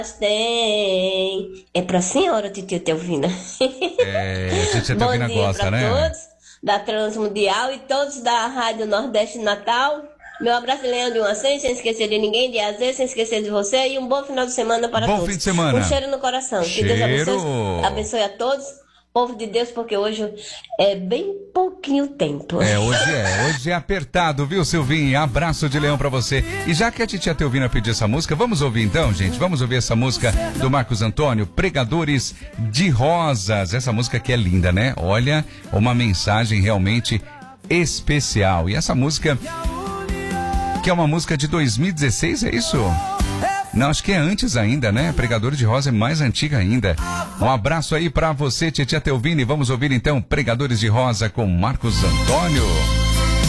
tem. É pra senhora, titia Teovina. A gente Bom Teovina dia gosta, para né? todos da Transmundial e todos da Rádio Nordeste Natal. Meu abraço, Leandro de uma sem esquecer de ninguém, de AZ, sem esquecer de você. E um bom final de semana para Bom todos. fim de semana. Um cheiro no coração. Que Deus abençoe a todos. Povo de Deus, porque hoje é bem pouquinho tempo. Hoje é apertado, viu, Silvinho? Abraço de leão pra você. E já que a titia Teovina pediu essa música, vamos ouvir então, gente? Vamos ouvir essa música do Marcos Antônio, Pregadores de Rosas. Essa música que é linda, né? Olha, uma mensagem realmente especial. E essa música, que é uma música de 2016, é isso? Não, acho que é antes ainda, né? Pregador de Rosa é mais antiga ainda. Um abraço aí pra você, titia Teovina, e vamos ouvir então Pregadores de Rosa com Marcos Antônio.